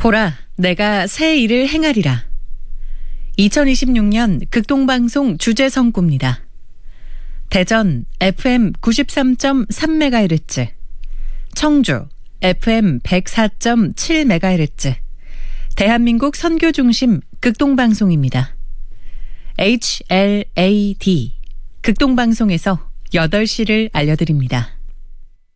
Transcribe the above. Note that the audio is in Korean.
보라, 내가 새 일을 행하리라. 2026년 극동방송 주제선구입니다. 대전 FM 93.3MHz, 청주 FM 104.7MHz, 대한민국 선교중심 극동방송입니다. HLAD 극동방송에서 8시를 알려드립니다.